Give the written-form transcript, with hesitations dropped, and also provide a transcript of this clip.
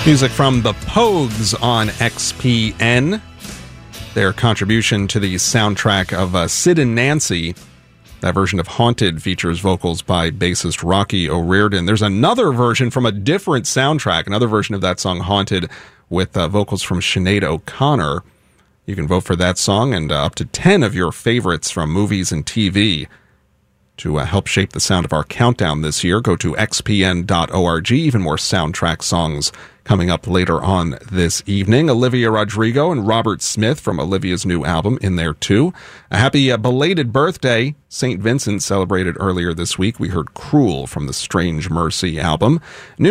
Music from the Pogues on XPN. Their contribution to the soundtrack of Sid and Nancy. That version of Haunted features vocals by bassist Rocky O'Riordan. There's another version from a different soundtrack, another version of that song Haunted with vocals from Sinead O'Connor. You can vote for that song and up to 10 of your favorites from movies and TV. To help shape the sound of our countdown this year, go to xpn.org. Even more soundtrack songs coming up later on this evening. Olivia Rodrigo and Robert Smith from Olivia's new album in there too. A happy belated birthday. St. Vincent celebrated earlier this week. We heard Cruel from the Strange Mercy album.